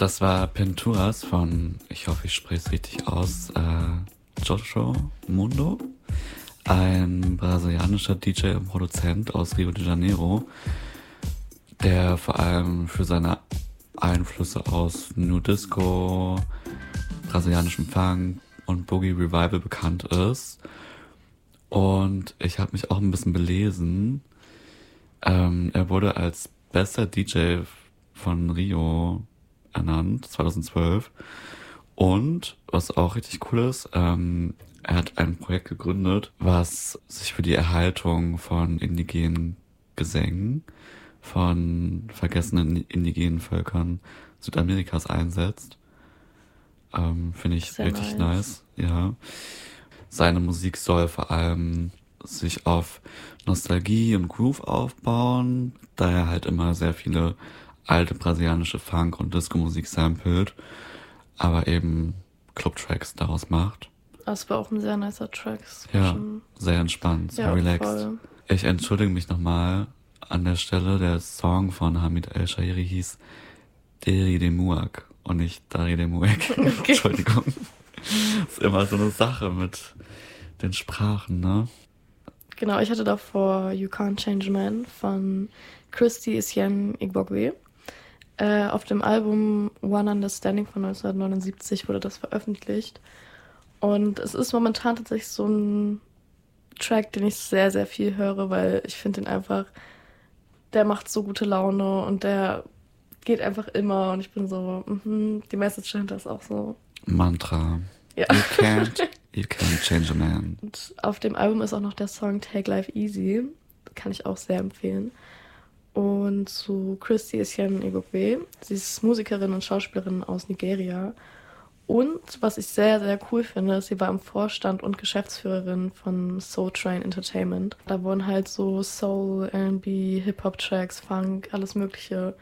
Das war Pinturas von, ich hoffe, ich spreche es richtig aus, Joshua Mundo, ein brasilianischer DJ und Produzent aus Rio de Janeiro, der vor allem für seine Einflüsse aus New Disco, brasilianischem Funk und Boogie Revival bekannt ist. Und ich habe mich auch ein bisschen belesen. Er wurde als bester DJ von Rio ernannt, 2012. Und was auch richtig cool ist, er hat ein Projekt gegründet, was sich für die Erhaltung von indigenen Gesängen von vergessenen indigenen Völkern Südamerikas einsetzt. Finde ich Sehr richtig nice. Ja. Seine Musik soll vor allem sich auf Nostalgie und Groove aufbauen, da er halt immer sehr viele alte brasilianische Funk- und Disco-Musik samplet, aber eben Club-Tracks daraus macht. Das war auch ein sehr nicer Track. Ja, sehr entspannt, sehr relaxed. Voll. Ich entschuldige mich nochmal an der Stelle, der Song von Hamid El-Shairi hieß Deri de Muak und nicht Dari de Muak. Okay. Entschuldigung. Das ist immer so eine Sache mit den Sprachen, ne? Genau, ich hatte davor You Can't Change a Man von Christy Etienne Igbokwe. Auf dem Album One Understanding von 1979 wurde das veröffentlicht. Und es ist momentan tatsächlich so ein Track, den ich sehr, sehr viel höre, weil ich finde den einfach, der macht so gute Laune und der geht einfach immer und ich bin so, die Message dahinter ist auch so. Mantra. Ja. You can't change a man. Und auf dem Album ist auch noch der Song Take Life Easy. Kann ich auch sehr empfehlen. Und zu Christy Etienne Igbokwe. Sie ist Musikerin und Schauspielerin aus Nigeria. Und was ich sehr, sehr cool finde, ist, sie war im Vorstand und Geschäftsführerin von Soul Train Entertainment. Da wurden halt so Soul, R&B, Hip-Hop-Tracks, Funk, alles Mögliche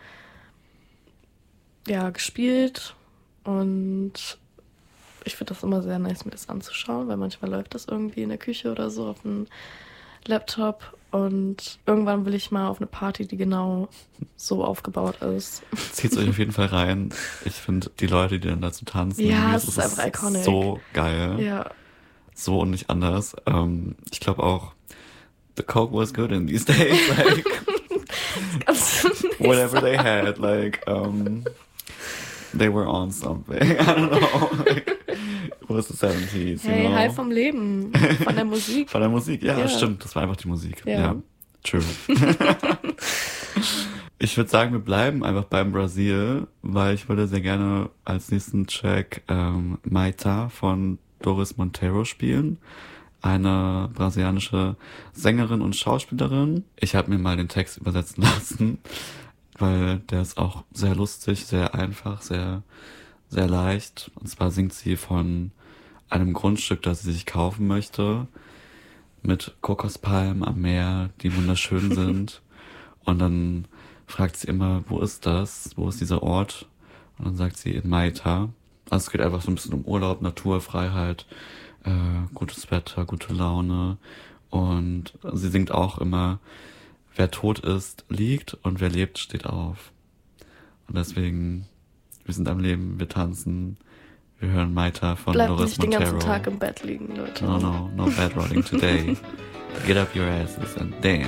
gespielt. Und ich finde das immer sehr nice, mir das anzuschauen, weil manchmal läuft das irgendwie in der Küche oder so auf dem Laptop. Und irgendwann will ich mal auf eine Party, die genau so aufgebaut ist. Zieht's euch auf jeden Fall rein. Ich finde die Leute, die dann dazu tanzen, es ist einfach iconic. So geil. Ja. So und nicht anders. Ich glaube auch, the coke was good in these days. Like, whatever they had, like, they were on something. I don't know. Like, it was the 70s, hey, you know? Halt vom Leben, von der Musik. Von der Musik, ja, stimmt. Das war einfach die Musik. Ja, true. Ich würde sagen, wir bleiben einfach beim Brasil, weil ich würde sehr gerne als nächsten Track Maita von Doris Monteiro spielen. Eine brasilianische Sängerin und Schauspielerin. Ich habe mir mal den Text übersetzen lassen, weil der ist auch sehr lustig, sehr einfach, sehr, sehr leicht. Und zwar singt sie von einem Grundstück, das sie sich kaufen möchte, mit Kokospalmen am Meer, die wunderschön sind. Und dann fragt sie immer, wo ist das? Wo ist dieser Ort? Und dann sagt sie in Maita. Also es geht einfach so ein bisschen um Urlaub, Natur, Freiheit, gutes Wetter, gute Laune. Und sie singt auch immer, wer tot ist, liegt und wer lebt, steht auf. Und deswegen, wir sind am Leben, wir tanzen, wir hören Maita von Bleibt Doris nicht Monteiro. den ganzen Tag im Bett liegen, Leute. No bed rotting today. Get up your asses and dance.